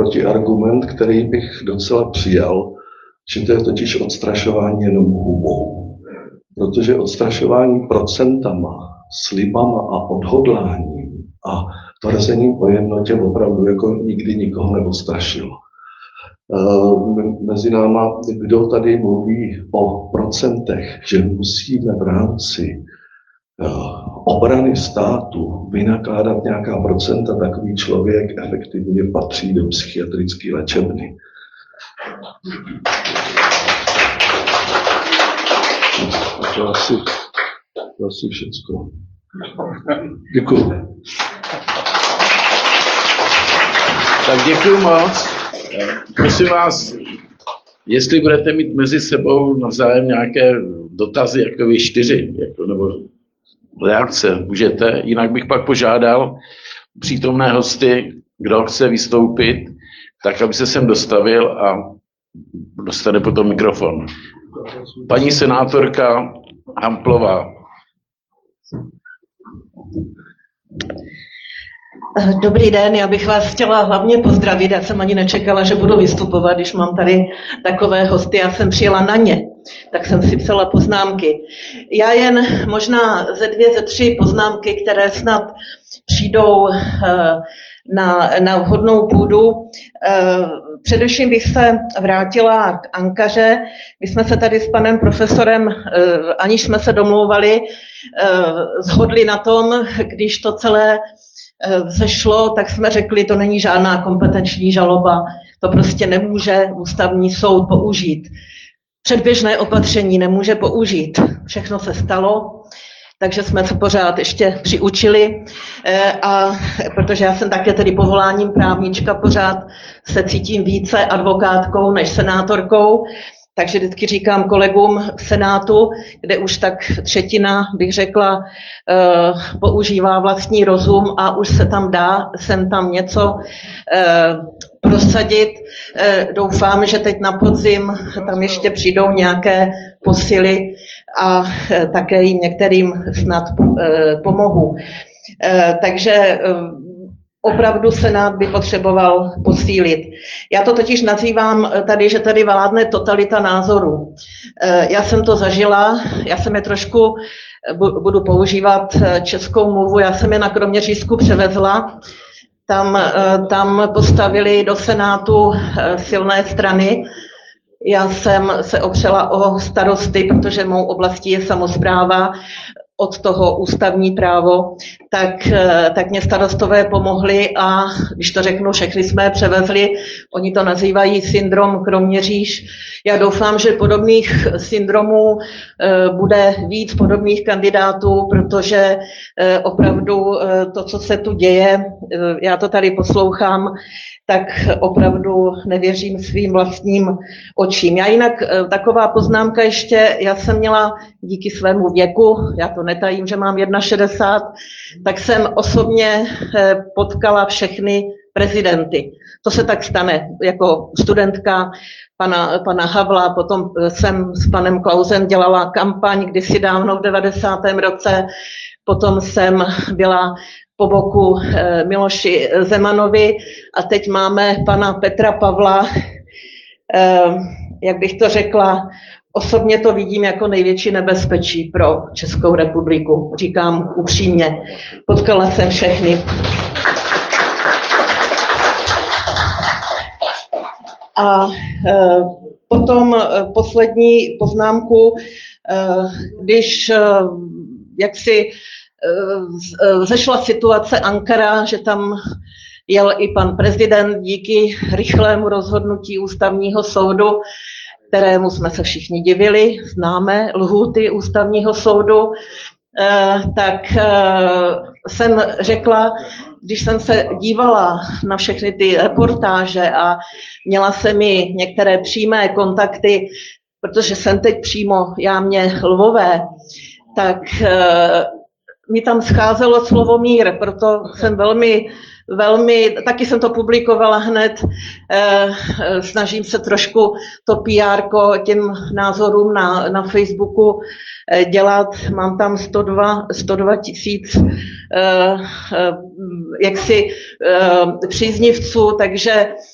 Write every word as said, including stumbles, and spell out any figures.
protiargument, který bych docela přijal, že to je totiž odstrašování jenom hubou. Protože odstrašování procentama, slibama a odhodláním a tvrzením o jednotě opravdu jako nikdy nikoho neodstrašilo. Mezi náma, kdo tady mluví o procentech, že musíme v rámci obrany státu vynakládat nějaká procenta, takový člověk efektivně patří do psychiatrické léčebny. To asi, to asi všecko. Děkuju. Tak děkuju moc. Prosím vás, jestli budete mít mezi sebou navzájem nějaké dotazy, jako vy čtyři, jako, nebo reakce, můžete. Jinak bych pak požádal přítomné hosty, kdo chce vystoupit, tak aby se sem dostavil a dostane potom mikrofon. Paní senátorka Hamplová. Dobrý den, já bych vás chtěla hlavně pozdravit. Já jsem ani nečekala, že budu vystupovat, když mám tady takové hosty. Já jsem přijela na ně, tak jsem si psala poznámky. Já jen možná ze dvě, ze tři poznámky, které snad přijdou na, na vhodnou půdu. Především bych se vrátila k Ankaře. My jsme se tady s panem profesorem, aniž jsme se domlouvali, shodli na tom, když to celé vzešlo, tak jsme řekli, to není žádná kompetenční žaloba, to prostě nemůže ústavní soud použít. Předběžné opatření nemůže použít. Všechno se stalo, takže jsme se pořád ještě přiučili, a protože já jsem také tedy povoláním právnička, pořád se cítím více advokátkou než senátorkou, takže vždycky říkám kolegům v Senátu, kde už tak třetina, bych řekla, používá vlastní rozum a už se tam dá sem tam něco prosadit. Doufám, že teď na podzim tam ještě přijdou nějaké posily a také jim některým snad pomohu. Takže opravdu Senát by potřeboval posílit. Já to totiž nazývám tady, že tady vládne totalita názorů. Já jsem to zažila, já jsem je trošku, budu používat českou mluvu, já jsem je na Kroměřížsku převezla. Tam, tam postavili do Senátu silné strany. Já jsem se opřela o starosty, protože mou oblastí je samospráva, od toho ústavní právo, tak, tak mě starostové pomohli a když to řeknu, všechny jsme je převezli, oni to nazývají syndrom Kroměříž. Já doufám, že podobných syndromů bude víc podobných kandidátů, protože opravdu to, co se tu děje, já to tady poslouchám, tak opravdu nevěřím svým vlastním očím. Já jinak taková poznámka ještě, já jsem měla díky svému věku, já to netajím, že mám šedesát jedna, tak jsem osobně potkala všechny prezidenty. To se tak stane jako studentka pana, pana Havla, potom jsem s panem Klausem dělala kampaň kdysi dávno v devadesátém roce, potom jsem byla po boku Miloši Zemanovi a teď máme pana Petra Pavla, jak bych to řekla, osobně to vidím jako největší nebezpečí pro Českou republiku, říkám upřímně. Potkala jsem všechny. A potom poslední poznámku, když jaksi zešla situace Ankara, že tam jel i pan prezident díky rychlému rozhodnutí ústavního soudu, kterému jsme se všichni divili, známe lhůty ústavního soudu, tak jsem řekla, když jsem se dívala na všechny ty reportáže a měla jsem i některé přímé kontakty, protože jsem teď přímo jámě Lvové, tak mi tam scházelo slovo mír, proto jsem velmi, velmi, taky jsem to publikovala hned, eh, snažím se trošku to P R ko těm názorům na, na Facebooku eh, dělat, mám tam sto dva tisíc eh, eh, jaksi eh, příznivců, takže